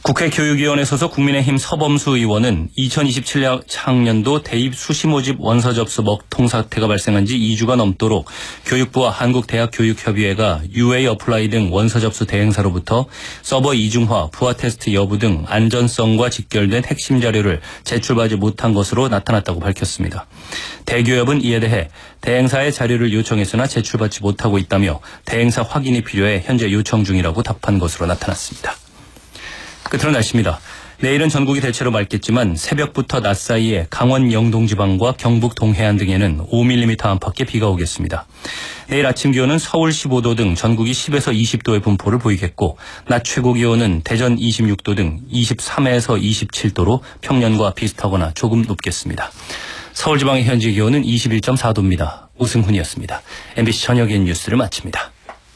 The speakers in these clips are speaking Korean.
국회 교육위원회 소속 국민의힘 서범수 의원은 2027학년도 대입 수시 모집 원서 접수 먹통 사태가 발생한 지 2주가 넘도록 교육부와 한국대학교육협의회가 UA 어플라이 등 원서 접수 대행사로부터 서버 이중화, 부하 테스트 여부 등 안전성과 직결된 핵심 자료를 제출받지 못한 것으로 나타났다고 밝혔습니다. 대교협은 이에 대해 대행사의 자료를 요청했으나 제출받지 못하고 있다며 대행사 확인이 필요해 현재 요청 중이라고 답한 것으로 나타났습니다. 끝으로 날씨입니다. 내일은 전국이 대체로 맑겠지만 새벽부터 낮 사이에 강원 영동 지방과 경북 동해안 등에는 5mm 안팎의 비가 오겠습니다. 내일 아침 기온은 서울 15도 등 전국이 10에서 20도의 분포를 보이겠고 낮 최고 기온은 대전 26도 등 23에서 27도로 평년과 비슷하거나 조금 높겠습니다. 서울 지방의 현재 기온은 21.4도입니다. 오승훈이었습니다. MBC 저녁엔 뉴스를 마칩니다.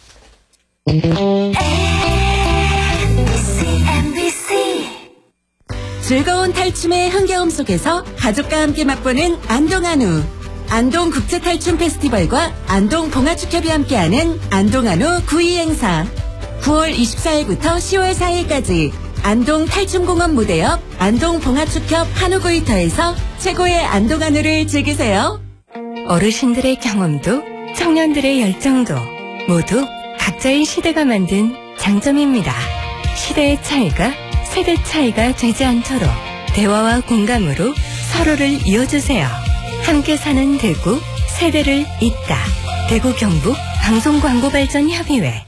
즐거운 탈춤의 흥겨움 속에서 가족과 함께 맛보는 안동한우. 안동국제탈춤 페스티벌과 안동봉화축협이 함께하는 안동한우 9.2 행사. 9월 24일부터 10월 4일까지 안동탈춤공원 무대 옆 안동봉화축협 한우구이터에서 최고의 안동한우를 즐기세요. 어르신들의 경험도 청년들의 열정도 모두 각자의 시대가 만든 장점입니다. 시대의 차이가 세대 차이가 되지 않도록 대화와 공감으로 서로를 이어주세요. 함께 사는 대구, 세대를 잇다. 대구 경북 방송광고발전협의회